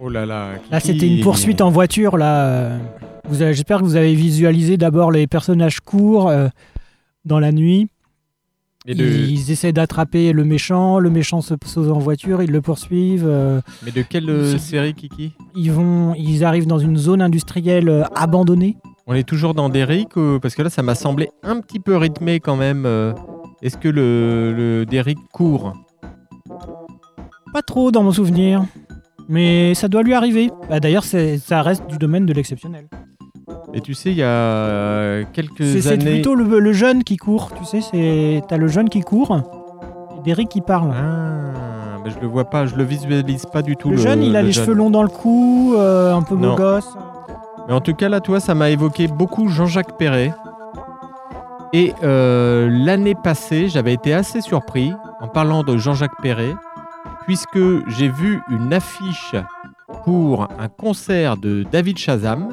Oh là là. Là, c'était une poursuite en voiture. Là, j'espère que vous avez visualisé d'abord les personnages courent dans la nuit. Ils essaient d'attraper le méchant se pose en voiture, ils le poursuivent. Mais de quelle série, Kiki ? Ils arrivent dans une zone industrielle abandonnée. On est toujours dans Derrick parce que là, ça m'a semblé un petit peu rythmé quand même. Est-ce que le Derrick court ? Pas trop dans mon souvenir, mais ça doit lui arriver. D'ailleurs, ça reste du domaine de l'exceptionnel. Et tu sais, il y a quelques années... C'est plutôt le jeune qui court, tu sais, t'as le jeune qui court et Derrick qui parle. Ah, mais je le vois pas, je le visualise pas du tout. Le jeune, il a les cheveux longs dans le cou, un peu beau gosse. Mais en tout cas, là, toi, ça m'a évoqué beaucoup Jean-Jacques Perret. Et l'année passée, j'avais été assez surpris en parlant de Jean-Jacques Perret, puisque j'ai vu une affiche pour un concert de David Shazam,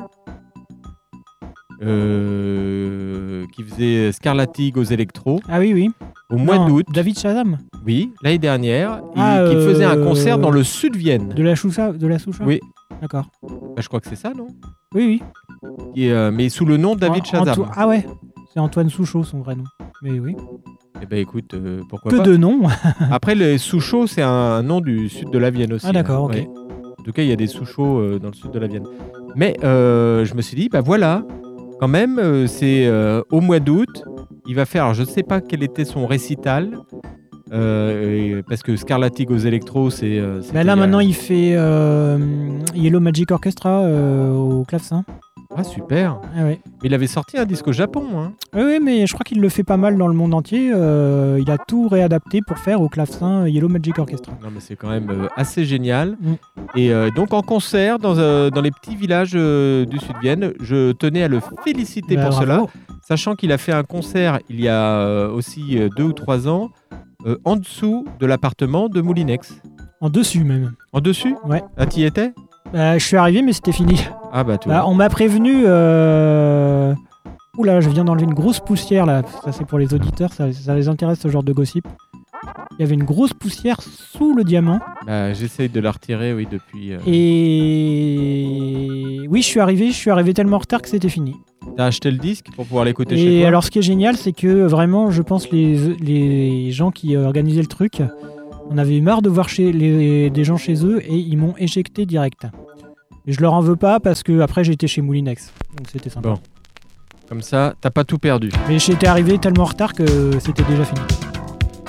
qui faisait Scarlatti aux Electro. Ah oui. Au mois d'août. David Shazam. Oui, l'année dernière. Qui faisait un concert dans le sud de Vienne. De la Soucha. Oui. D'accord. Je crois que c'est ça, non ? Oui. Mais sous le nom de David Shazam. Ah ouais. C'est Antoine Souchot, son vrai nom. Mais oui. Eh ben écoute, pourquoi pas. Que de noms. Après, les Souchot, c'est un nom du sud de la Vienne aussi. Ah d'accord, ok. Ouais. En tout cas, il y a des Souchot dans le sud de la Vienne. Mais je me suis dit, voilà. Quand même, c'est au mois d'août. Il va faire, alors je ne sais pas quel était son récital, parce que Scarlatti aux Electro, c'est... là, maintenant, il fait Yellow Magic Orchestra au clavecin. Ah, super. Ah, ouais. Mais il avait sorti un disque au Japon. Hein. Oui, mais je crois qu'il le fait pas mal dans le monde entier. Il a tout réadapté pour faire au clavecin Yellow Magic Orchestra. Non, mais c'est quand même assez génial. Et donc, en concert, dans les petits villages du sud de Vienne, je tenais à le féliciter pour cela, sachant qu'il a fait un concert il y a aussi 2 ou 3 ans, en dessous de l'appartement de Moulinex. En dessus, même. En dessus ? Ouais. Ah, t'y étais ? Je suis arrivé, mais c'était fini. Ah bah tout. On m'a prévenu. Oula, je viens d'enlever une grosse poussière là. Ça c'est pour les auditeurs, ça les intéresse ce genre de gossip. Il y avait une grosse poussière sous le diamant. J'essaye de la retirer, oui, depuis. Et oui, je suis arrivé tellement en retard que c'était fini. T'as acheté le disque pour pouvoir l'écouter chez toi ? Et alors, ce qui est génial, c'est que vraiment, je pense les gens qui organisaient le truc, on avait marre de voir des gens chez eux et ils m'ont éjecté direct. Et je leur en veux pas parce que après j'étais chez Moulinex, donc c'était sympa. Bon, comme ça, t'as pas tout perdu. Mais j'étais arrivé tellement en retard que c'était déjà fini.